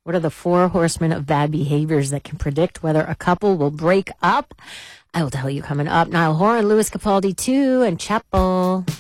What are the 4 horsemen of bad behaviors that can predict whether a couple will break up? I will tell you coming up. Niall Horan, Louis Capaldi, too, and Chapel.